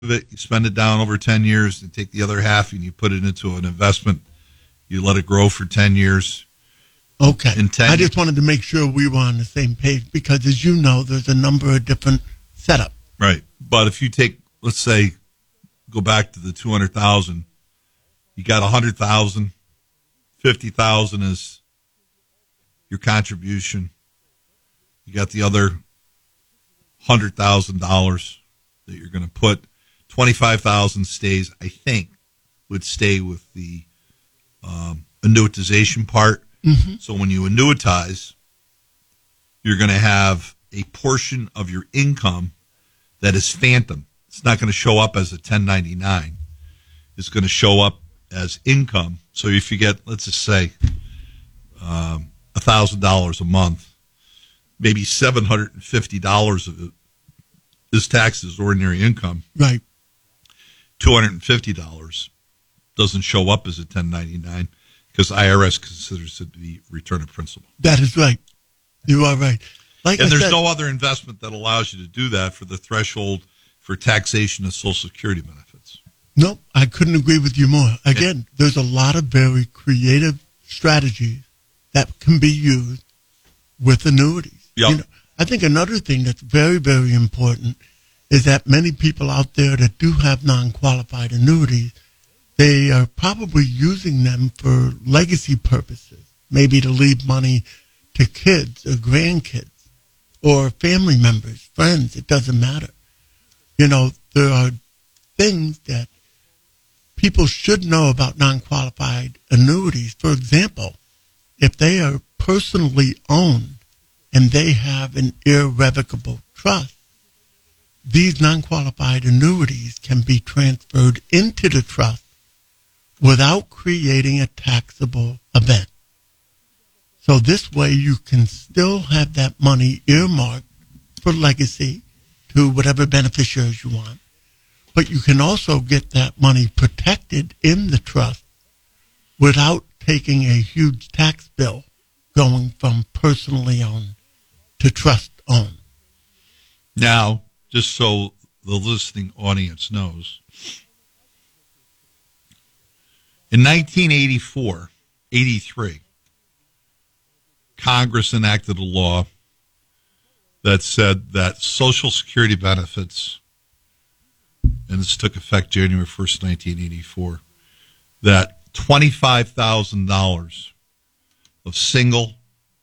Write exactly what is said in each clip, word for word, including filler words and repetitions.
it, you spend it down over ten years, and take the other half and you put it into an investment. You let it grow for ten years. Okay. In ten I just wanted to make sure we were on the same page because, as you know, there's a number of different setups. Right. But if you take, let's say, go back to the two hundred thousand, you got one hundred thousand, fifty thousand is your contribution. You got the other one hundred thousand dollars that you're going to put. twenty-five thousand stays, I think, would stay with the um, annuitization part. Mm-hmm. So when you annuitize, you're going to have a portion of your income that is phantom. It's not going to show up as a ten ninety-nine. It's going to show up as income. So if you get, let's just say, um, one thousand dollars a month, maybe seven hundred fifty dollars of it is taxed as ordinary income. Right. two hundred fifty dollars doesn't show up as a ten ninety-nine because I R S considers it to be return of principal. That is right. You are right. Like and I there's said, no other investment that allows you to do that for the threshold for taxation of Social Security benefits. No, I couldn't agree with you more. Again, there's a lot of very creative strategies that can be used with annuities. Yep. You know, I think another thing that's very, very important is that many people out there that do have non-qualified annuities, they are probably using them for legacy purposes, maybe to leave money to kids or grandkids or family members, friends. It doesn't matter. You know, there are things that people should know about non-qualified annuities. For example, if they are personally owned and they have an irrevocable trust, these non-qualified annuities can be transferred into the trust without creating a taxable event. So this way you can still have that money earmarked for legacy to whatever beneficiaries you want, but you can also get that money protected in the trust without taking a huge tax bill going from personally owned to trust owned. Now, just so the listening audience knows, in nineteen eighty-four, eighty-three, Congress enacted a law that said that Social Security benefits, and this took effect January first, nineteen eighty-four, that twenty-five thousand dollars of single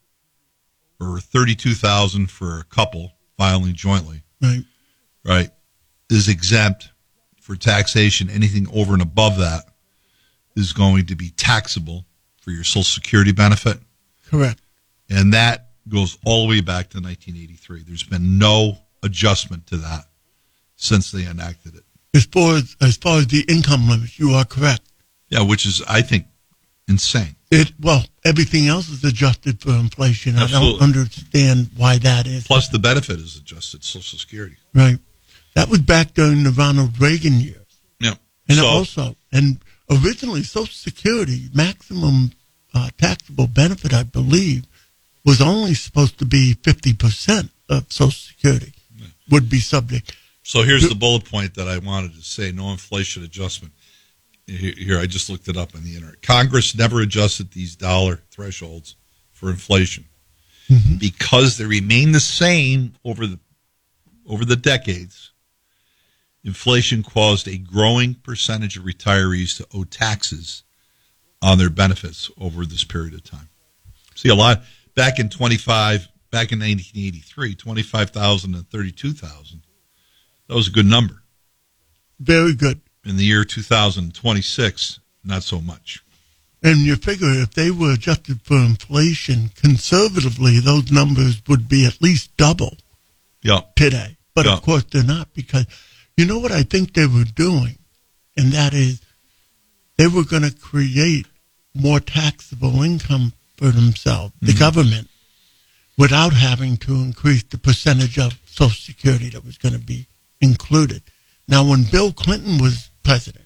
or thirty-two thousand dollars for a couple filing jointly, Right. right, is exempt for taxation. Anything over and above that is going to be taxable for your Social Security benefit. Correct. And that goes all the way back to nineteen eighty-three. There's been no adjustment to that since they enacted it. As far as, as far as the income limits, you are correct. Yeah, which is, I think, insane. It well, everything else is adjusted for inflation. Absolutely. I don't understand why that is. Plus, the benefit is adjusted, Social Security. Right. That was back during the Ronald Reagan years. Yeah. And so, also, and originally Social Security maximum uh, taxable benefit, I believe, was only supposed to be fifty percent of Social Security yeah. would be subject. So here's the bullet point that I wanted to say, no inflation adjustment. Here, I just looked it up on the internet. Congress never adjusted these dollar thresholds for inflation Mm-hmm. because they remain the same over the over the decades. Inflation caused a growing percentage of retirees to owe taxes on their benefits over this period of time. See, a lot back in twenty-five, back in nineteen eighty-three, twenty-five thousand and thirty-two thousand. That was a good number. Very good. In the year two thousand twenty-six, not so much. And you figure if they were adjusted for inflation, conservatively, those numbers would be at least double Yeah. today. But Yeah. of course they're not, because you know what I think they were doing? And that is they were going to create more taxable income for themselves, the Mm-hmm. government, without having to increase the percentage of Social Security that was going to be included. Now, when Bill Clinton was president,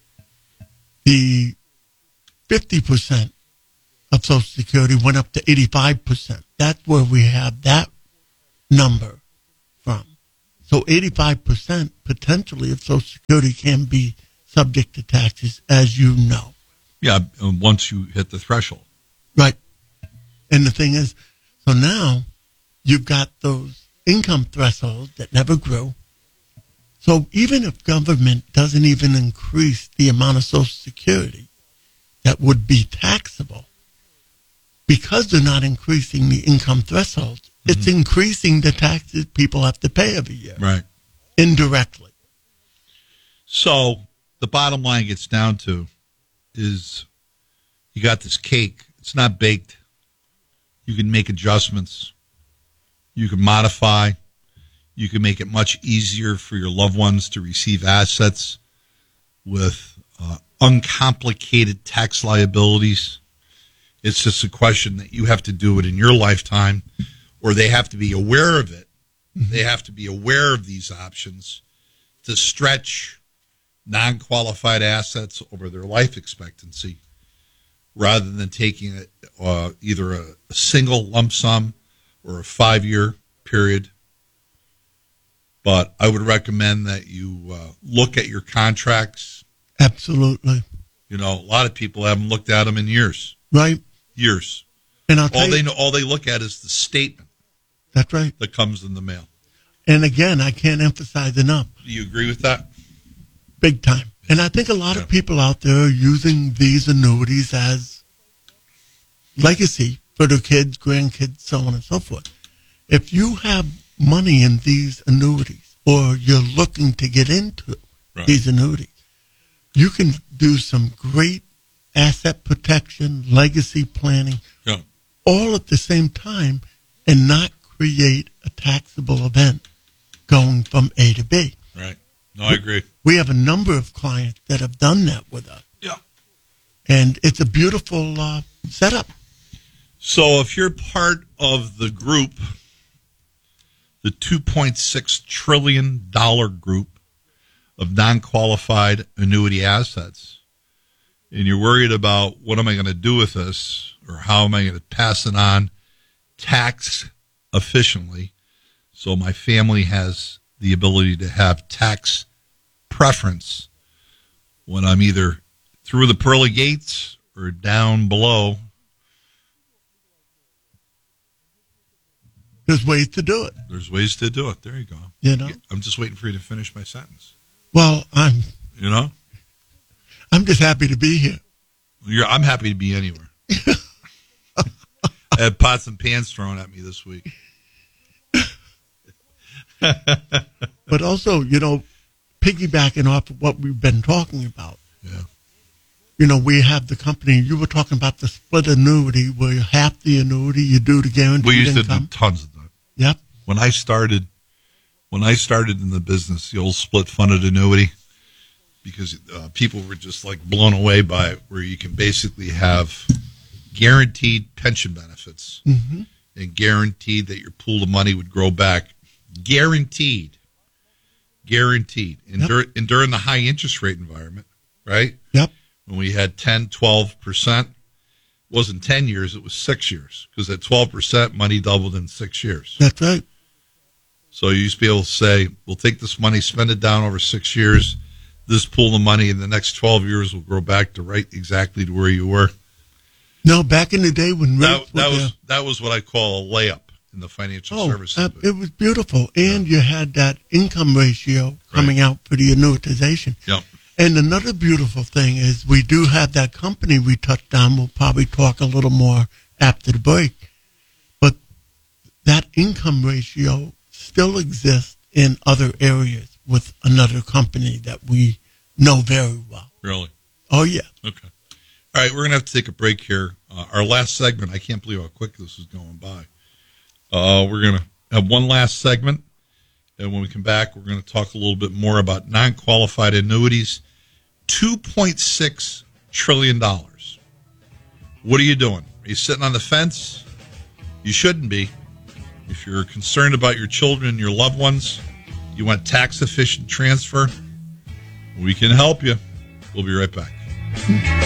the fifty percent of Social Security went up to eighty-five percent. That's where we have that number from. So eighty-five percent potentially of Social Security can be subject to taxes, as you know. Yeah, once you hit the threshold. Right. And the thing is, so now you've got those income thresholds that never grew. So even if government doesn't even increase the amount of Social Security that would be taxable, because they're not increasing the income thresholds, mm-hmm. it's increasing the taxes people have to pay every year. Right. Indirectly. So the bottom line gets down to is you got this cake. It's not baked. You can make adjustments. You can modify. You can make it much easier for your loved ones to receive assets with uh, uncomplicated tax liabilities. It's just a question that you have to do it in your lifetime, or they have to be aware of it. Mm-hmm. They have to be aware of these options to stretch non-qualified assets over their life expectancy rather than taking it uh, either a, a single lump sum or a five-year period. But I would recommend that you uh, look at your contracts. Absolutely. You know, a lot of people haven't looked at them in years. Right. Years. And I'll tell all you, they know, all they look at is the statement. That's right. That comes in the mail. And again, I can't emphasize enough. Do you agree with that? Big time. And I think a lot yeah. of people out there are using these annuities as legacy for their kids, grandkids, so on and so forth. If you have money in these annuities, or you're looking to get into right. these annuities, you can do some great asset protection, legacy planning, yeah. all at the same time, and not create a taxable event going from A to B. Right. No, I agree. We have a number of clients that have done that with us. Yeah. And it's a beautiful uh, setup. So if you're part of the group, the two point six trillion dollars group of non-qualified annuity assets, and you're worried about what am I going to do with this, or how am I going to pass it on tax efficiently so my family has the ability to have tax preference when I'm either through the pearly gates or down below. There's ways to do it. There's ways to do it. There you go. You know, I'm just waiting for you to finish my sentence. Well, I'm. You know, I'm just happy to be here. You're, I'm happy to be anywhere. I had pots and pans thrown at me this week. But also, you know, piggybacking off of what we've been talking about. Yeah. You know, we have the company, you were talking about the split annuity where half the annuity you do to guaranteed We used income. to do tons of that. Yep. When I started, when I started in the business, the old split funded annuity, because uh, people were just like blown away by it, where you can basically have guaranteed pension benefits mm-hmm. and guaranteed that your pool of money would grow back. Guaranteed. Guaranteed. And, Yep. dur- and during the high interest rate environment, right? Yep. When we had ten, twelve percent, it wasn't ten years, it was six years. Because at twelve percent, money doubled in six years. That's right. So you used to be able to say, we'll take this money, spend it down over six years. This pool of money in the next twelve years will grow back to right exactly to where you were. No, back in the day when That, rates that were was there, that was what I call a layup in the financial oh, services. uh, it was beautiful. And you had that income ratio coming out for the annuitization. Yep. And another beautiful thing is we do have that company we touched on. We'll probably talk a little more after the break. But that income ratio still exists in other areas with another company that we know very well. Really? Oh, yeah. Okay. All right, we're going to have to take a break here. Uh, our last segment, I can't believe how quick this is going by. Uh, we're going to have one last segment. And when we come back, we're going to talk a little bit more about non-qualified annuities. two point six trillion dollars. What are you doing? Are you sitting on the fence? You shouldn't be. If you're concerned about your children and your loved ones, you want tax-efficient transfer, we can help you. We'll be right back.